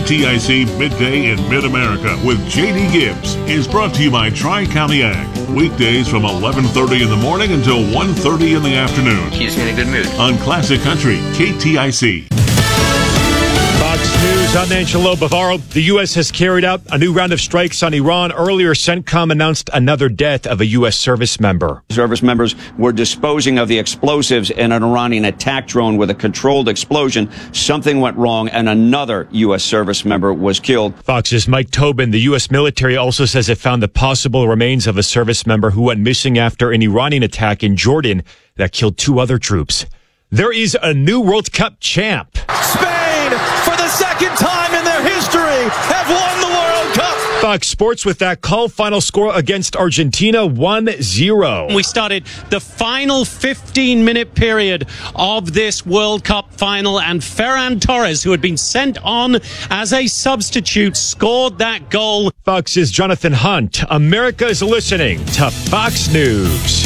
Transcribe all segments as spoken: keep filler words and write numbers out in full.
T I C Midday in Mid-America with J D Gibbs is brought to you by Tri-County Ag. Weekdays from eleven thirty in the morning until one thirty in the afternoon. He's in a good mood. On Classic Country, K T I C. Fox News, I'm Angelo Bavaro. The U S has carried out a new round of strikes on Iran. Earlier, CENTCOM announced another death of a U S service member. Service members were disposing of the explosives in an Iranian attack drone with a controlled explosion. Something went wrong, and another U S service member was killed. Fox's Mike Tobin. The U S military also says it found the possible remains of a service member who went missing after an Iranian attack in Jordan that killed two other troops. There is a new World Cup champ. Spain, for the second time in their history, have won the World Cup. Fox Sports with that call. Final score against Argentina, one zero. We started the final fifteen-minute period of this World Cup final, and Ferran Torres, who had been sent on as a substitute, scored that goal. Fox's Jonathan Hunt. America is listening to Fox News.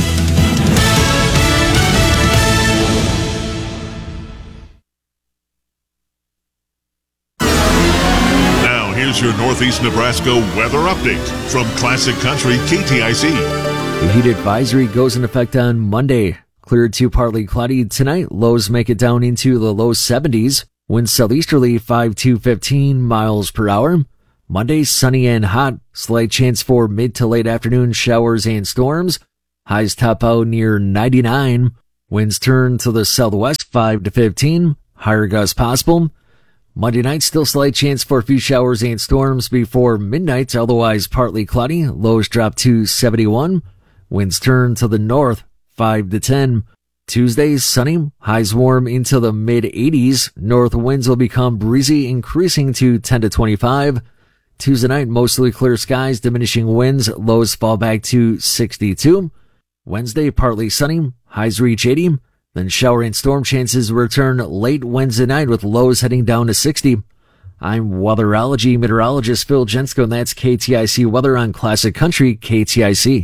Here's your Northeast Nebraska weather update from Classic Country K T I C. The heat advisory goes in effect on Monday. Clear to partly cloudy tonight. Lows make it down into the low seventies. Winds southeasterly five to fifteen miles per hour. Monday, sunny and hot. Slight chance for mid to late afternoon showers and storms. Highs top out near ninety-nine. Winds turn to the southwest five to fifteen. Higher gusts possible. Monday night, still slight chance for a few showers and storms before midnight, otherwise partly cloudy. Lows drop to seventy-one. Winds turn to the north, five to ten. Tuesday, sunny. Highs warm into the mid-eighties. North winds will become breezy, increasing to ten to twenty-five. Tuesday night, mostly clear skies, diminishing winds. Lows fall back to sixty-two. Wednesday, partly sunny. Highs reach eighty. Then shower and storm chances return late Wednesday night with lows heading down to sixty. I'm weatherology meteorologist Phil Jensko, and that's K T I C weather on Classic Country K T I C.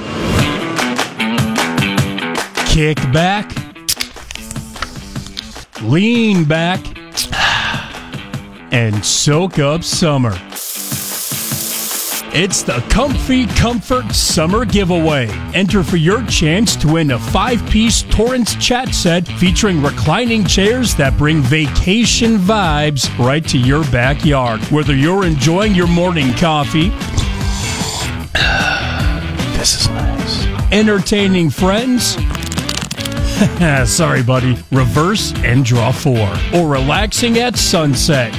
Kick back, lean back, and soak up summer. It's the Comfy Comfort Summer Giveaway. Enter for your chance to win a five-piece Torrance chat set featuring reclining chairs that bring vacation vibes right to your backyard. Whether you're enjoying your morning coffee, this is nice, entertaining friends, sorry buddy, reverse and draw four, or relaxing at sunset.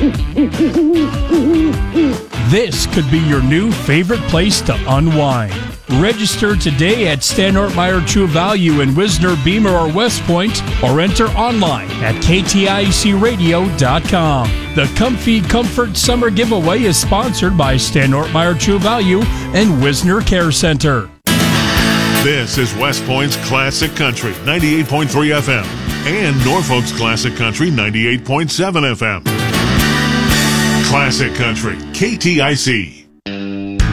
This could be your new favorite place to unwind. Register today at Stanhart Meyer True Value in Wisner, Beamer, or West Point, or enter online at K T I C radio dot com. The Comfy Comfort Summer Giveaway is sponsored by Stanhart Meyer True Value and Wisner Care Center. This is West Point's Classic Country, ninety-eight point three F M, and Norfolk's Classic Country, ninety-eight point seven F M. Classic Country, K T I C.